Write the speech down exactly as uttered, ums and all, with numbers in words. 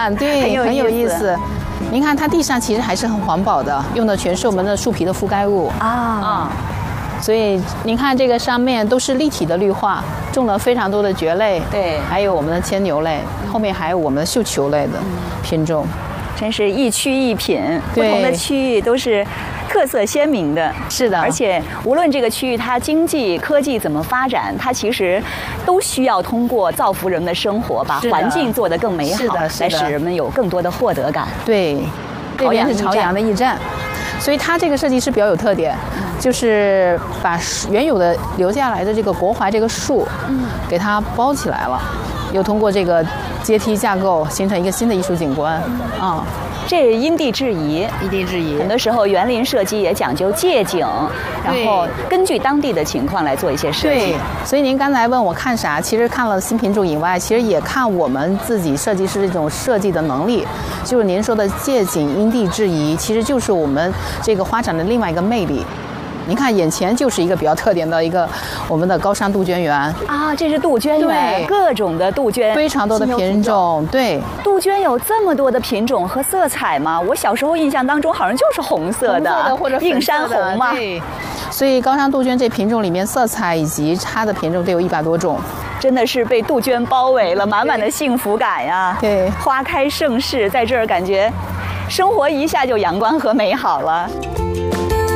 看，对， 很有意思。 意思。您看它地上其实还是很环保的，用的全是我们的树皮的覆盖物啊啊。 所以您看这个上面都是立体的绿化，种了非常多的蕨类， 对， 还有我们的牵牛类，后面还有我们的绣球类的品种。 真是一区一品，不同的区域都是特色鲜明的。 是的， 而且无论这个区域它经济科技怎么发展，它其实都需要通过造福人们的生活，把环境做得更美好，来使人们有更多的获得感。 对，这边是朝阳的驿站，所以它这个设计师比较有特点，就是把原有的留下来的这个国槐这个树，嗯，给它包起来了，又通过这个阶梯架构形成一个新的艺术景观啊。 这因地制宜， 因地制宜。 很多时候园林设计也讲究借景，然后根据当地的情况来做一些设计。 对，所以您刚才问我看啥，其实看了新品种以外，其实也看我们自己设计师这种设计的能力。就是您说的借景、因地制宜，其实就是我们这个花展的另外一个魅力。您看，眼前就是一个比较特点的一个我们的高山杜鹃园啊，这是杜鹃园，各种的杜鹃， 非常多的品种。对， 杜鹃有这么多的品种和色彩吗？我小时候印象当中好像就是红色的， 红色的或者映山红嘛。 对，所以高山杜鹃这品种里面，色彩以及它的品种都有一百多种， 真的是被杜鹃包围了，满满的幸福感呀！ 对， 花开盛世，在这儿感觉生活一下就阳光和美好了。